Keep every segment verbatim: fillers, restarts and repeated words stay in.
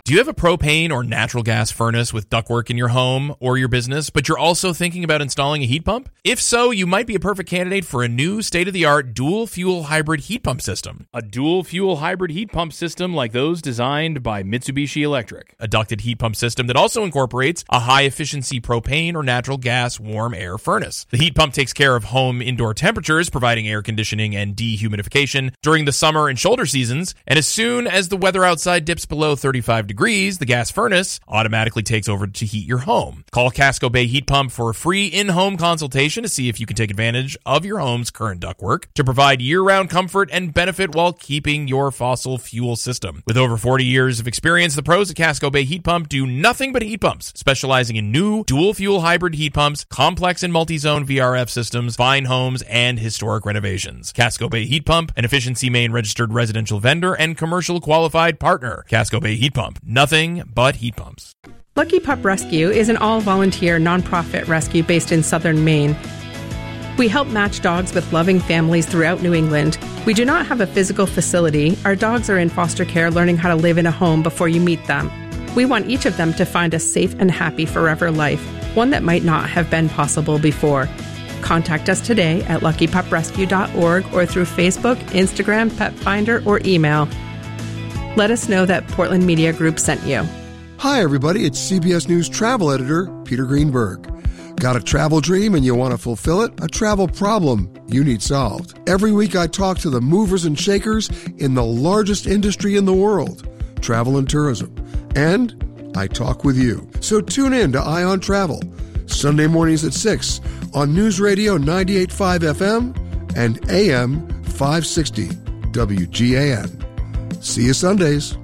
Do you have a propane or natural gas furnace with ductwork in your home or your business, but you're also thinking about installing a heat pump? If so, you might be a perfect candidate for a new state-of-the-art dual-fuel hybrid heat pump system. A dual-fuel hybrid heat pump system like those designed by Mitsubishi Electric. A ducted heat pump system that also incorporates a high-efficiency propane or natural gas warm air furnace. The heat pump takes care of home indoor temperatures, providing air conditioning and dehumidification during the summer and shoulder seasons, and as soon as the weather outside dips below thirty-five degrees, the gas furnace automatically takes over to heat your home. Call Casco Bay Heat Pump for a free in-home consultation to see if you can take advantage of your home's current ductwork to provide year-round comfort and benefit while keeping your fossil fuel system. With over forty years of experience, the pros at Casco Bay Heat Pump do nothing but heat pumps, specializing in new dual-fuel hybrid heat pumps, complex and multi-zone V R F systems, fine homes, and historic renovations. Casco Bay Heat Pump, an Efficiency Maine registered residential vendor and commercial qualified partner. Casco Bay Heat Pump. Nothing but heat pumps. Lucky Pup Rescue is an all-volunteer nonprofit rescue based in southern Maine. We help match dogs with loving families throughout New England. We do not have a physical facility. Our dogs are in foster care learning how to live in a home before you meet them. We want each of them to find a safe and happy forever life, one that might not have been possible before. Contact us today at lucky pup rescue dot org or through Facebook, Instagram, Pet Finder, or email. Let us know that Portland Media Group sent you. Hi, everybody. It's C B S News travel editor Peter Greenberg. Got a travel dream and you want to fulfill it? A travel problem you need solved. Every week I talk to the movers and shakers in the largest industry in the world, travel and tourism. And I talk with you. So tune in to Eye on Travel, Sunday mornings at six on News Radio ninety-eight point five F M and A M five sixty W G A N. See you Sundays.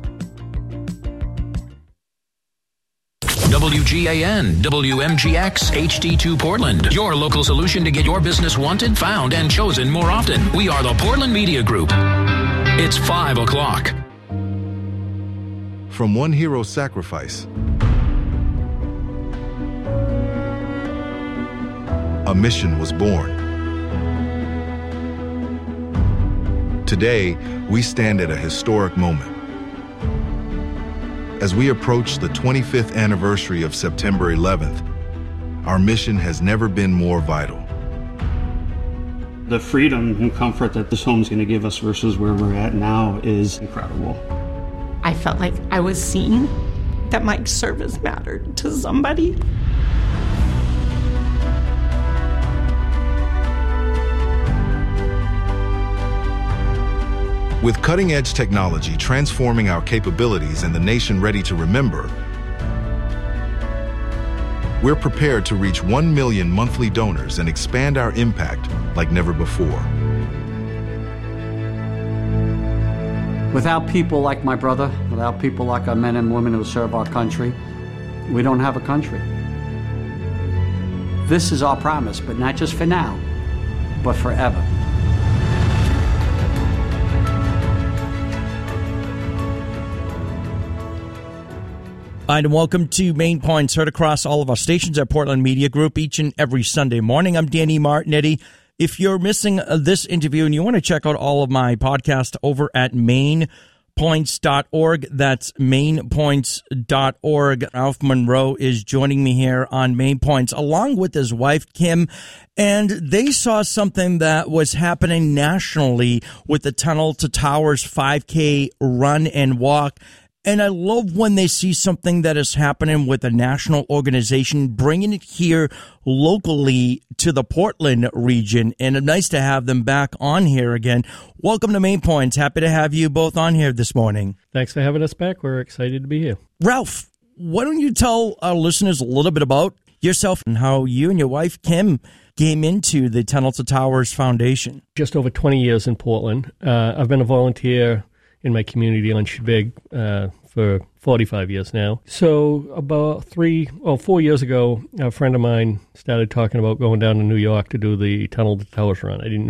W G A N, W M G X, H D two Portland. Your local solution to get your business wanted, found, and chosen more often. We are the Portland Media Group. It's five o'clock. From one hero's sacrifice, a mission was born. Today, we stand at a historic moment. As we approach the twenty-fifth anniversary of September eleventh, our mission has never been more vital. The freedom and comfort that this home's going to give us versus where we're at now is incredible. I felt like I was seen, that my service mattered to somebody. With cutting-edge technology transforming our capabilities and the nation ready to remember, we're prepared to reach one million monthly donors and expand our impact like never before. Without people like my brother, without people like our men and women who serve our country, we don't have a country. This is our promise, but not just for now, but forever. Hi, and welcome to Main Points, heard across all of our stations at Portland Media Group each and every Sunday morning. I'm Danny Martinetti. If you're missing uh, this interview and you want to check out all of my podcasts over at main points dot org, that's main points dot org. Ralph Monroe is joining me here on Main Points, along with his wife, Kim, and they saw something that was happening nationally with the Tunnel to Towers five K run and walk. And I love when they see something that is happening with a national organization, bringing it here locally to the Portland region. And it's nice to have them back on here again. Welcome to Main Points. Happy to have you both on here this morning. Thanks for having us back. We're excited to be here. Ralph, why don't you tell our listeners a little bit about yourself and how you and your wife, Kim, came into the Tunnel to Towers Foundation? Just over twenty years in Portland. Uh, I've been a volunteer in my community on Schvig uh, for forty-five years now. So about three, well, four years ago, a friend of mine started talking about going down to New York to do the Tunnel to Towers run. I didn't know